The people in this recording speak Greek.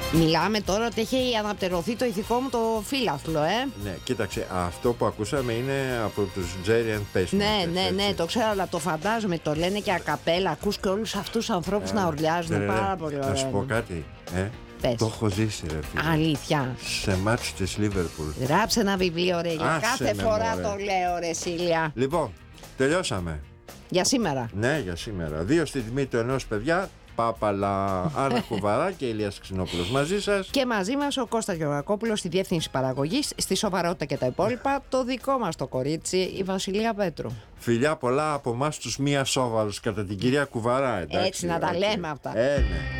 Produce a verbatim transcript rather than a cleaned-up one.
Μιλάμε τώρα ότι έχει αναπτερωθεί το ηθικό μου το φύλαθλο, ε. Ναι, κοίταξε, αυτό που ακούσαμε είναι από τους Jerry and Pacemakers. Ναι, ναι, ναι, το ξέρω, αλλά το φαντάζομαι. Το λένε και ακαπέλα. Ακούς και όλους αυτούς τους ανθρώπους ε, να ουρλιάζουν. Ναι, πάρα πολύ ωραία. Να σου πω κάτι, ε. Πες. Το έχω ζήσει, ρε φίλε. Αλήθεια. Σε μάτς της Λίβερπουλ. Γράψε ένα βιβλίο, ρε. Για κάθε με, φορά μωρέ. το λέω, ρε Σίλια. Λοιπόν, τελειώσαμε. Για σήμερα. Ναι, για σήμερα. Δύο στη τιμή του ενός, παιδιά. Πάπαλα, Άννα Κουβαρά και Ηλίας Ξινόπουλος μαζί σας. Και μαζί μας ο Κώστας Γεωργακόπουλος στη διεύθυνση παραγωγής, στη σοβαρότητα και τα υπόλοιπα, το δικό μας το κορίτσι, η Βασιλεία Πέτρου. Φιλιά πολλά από εμάς τους μία σόβαρους κατά την κυρία Κουβαρά, εντάξει. Έτσι να τα λέμε αυτά. Ε, ναι.